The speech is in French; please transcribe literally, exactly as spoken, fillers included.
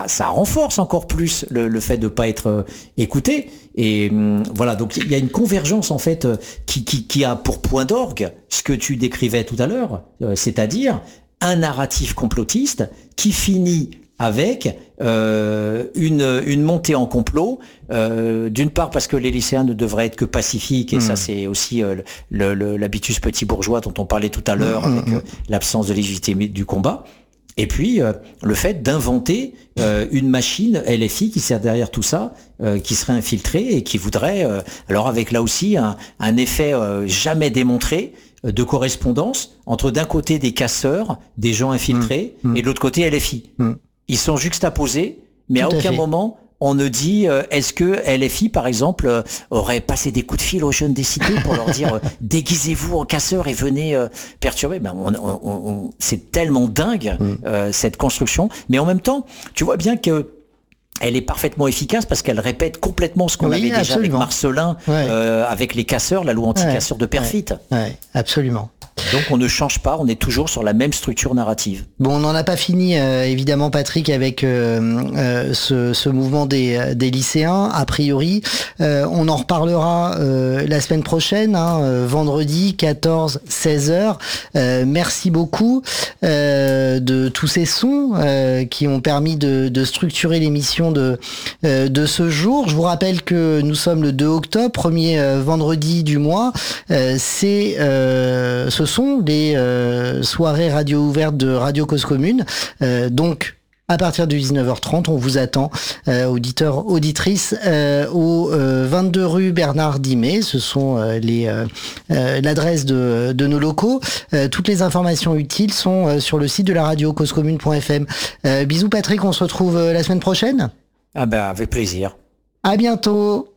ça renforce encore plus le, le fait de pas être euh, écouté. Et hum, voilà, donc il y a une convergence en fait euh, qui, qui, qui a pour point d'orgue ce que tu décrivais tout à l'heure, euh, c'est-à-dire un narratif complotiste qui finit avec euh, une, une montée en complot, euh, d'une part parce que les lycéens ne devraient être que pacifiques, et mmh. ça c'est aussi euh, le, le, l'habitus petit bourgeois dont on parlait tout à l'heure, mmh. avec euh, l'absence de légitimité du combat. Et puis euh, le fait d'inventer euh, une machine L F I qui sert derrière tout ça, euh, qui serait infiltrée et qui voudrait, euh, alors avec là aussi un, un effet euh, jamais démontré euh, de correspondance entre d'un côté des casseurs, des gens infiltrés, mmh. et de l'autre côté L F I. Mmh. Ils sont juxtaposés, mais tout à aucun fait. moment on ne dit euh, est-ce que L F I par exemple euh, aurait passé des coups de fil aux jeunes des cités pour leur dire euh, déguisez-vous en casseurs et venez euh, perturber. Ben on, on, on, c'est tellement dingue euh, cette construction, mais en même temps tu vois bien que elle est parfaitement efficace parce qu'elle répète complètement ce qu'on oui, avait déjà absolument. avec Marcelin, ouais. euh, avec les casseurs, la loi anti-casseurs ouais. de Perfit. Ouais. Ouais, absolument. Donc on ne change pas, on est toujours sur la même structure narrative. Bon, on n'en a pas fini euh, évidemment Patrick avec euh, euh, ce, ce mouvement des, des lycéens. A priori, euh, on en reparlera euh, la semaine prochaine, hein, euh, vendredi quatorze seize heures. Euh, merci beaucoup euh, de tous ces sons euh, qui ont permis de, de structurer l'émission de euh, de ce jour. Je vous rappelle que nous sommes le deux octobre, premier euh, vendredi du mois. Euh, c'est euh, ce sont les euh, soirées radio ouvertes de Radio Cause Commune. Euh, donc, à partir de dix-neuf heures trente, on vous attend, euh, auditeurs, auditrices, euh, au euh, vingt-deux rue Bernard Dimet. Ce sont euh, les euh, euh, l'adresse de, de nos locaux. Euh, toutes les informations utiles sont euh, sur le site de la radio cause commune point f m. Euh, bisous Patrick, on se retrouve euh, la semaine prochaine. Ah ben avec plaisir. À bientôt.